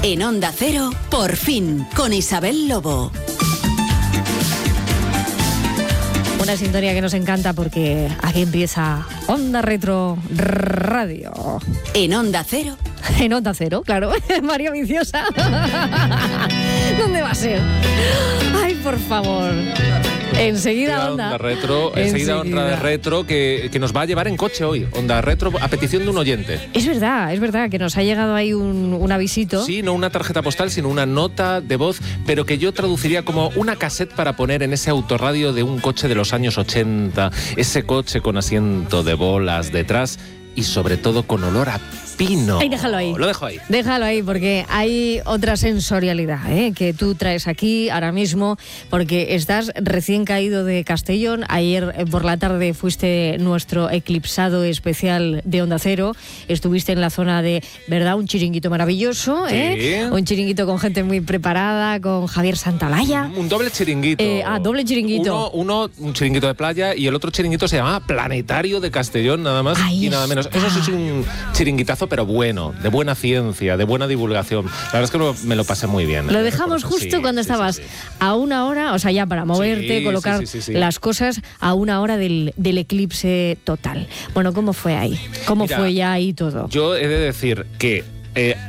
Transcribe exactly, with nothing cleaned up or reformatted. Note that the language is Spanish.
En Onda Cero, Por fin, con Isabel Lobo. Una sintonía que nos encanta porque aquí empieza Onda Retro Radio. En Onda Cero. En Onda Cero, claro. María Viciosa. ¿Dónde va a ser? Ay, por favor. Enseguida Onda. Onda Retro, enseguida Onda Retro que, que nos va a llevar en coche hoy. Onda Retro a petición de un oyente. Es verdad, es verdad que nos ha llegado ahí un, un avisito. Sí, no una tarjeta postal, sino una nota de voz, pero que yo traduciría como una cassette para poner en ese autorradio de un coche de los años ochenta. Ese coche con asiento de bolas detrás y sobre todo con olor a pino. Ay, déjalo ahí. Lo dejo ahí. Déjalo ahí porque hay otra sensorialidad ¿eh? que tú traes aquí ahora mismo porque estás recién caído de Castellón. Ayer por la tarde fuiste nuestro eclipsado especial de Onda Cero. Estuviste en la zona de, ¿verdad? Un chiringuito maravilloso. Sí. ¿eh? Un chiringuito con gente muy preparada, con Javier Santalaya. Un doble chiringuito. Eh, ah, doble chiringuito. Uno, uno, un chiringuito de playa y el otro chiringuito se llama Planetario de Castellón, nada más Ahí y nada menos. está. Eso sí es un chiringuitazo, pero bueno, de buena ciencia, de buena divulgación. La verdad es que lo, me lo pasé muy bien. Lo eh, dejamos recuerdo. justo Sí, cuando sí, estabas sí, sí. a una hora, o sea, ya para moverte, Sí, colocar sí, sí, sí, sí. las cosas a una hora del, del eclipse total. Bueno, ¿cómo fue ahí? ¿Cómo Mira, fue ya ahí todo? Yo he de decir que eh,